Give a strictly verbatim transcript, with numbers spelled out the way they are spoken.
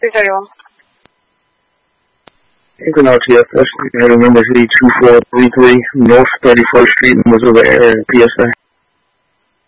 three thirty-one. Lincoln R T F, that's number Z two four three three, North thirty-first Street, Missouri, P S A.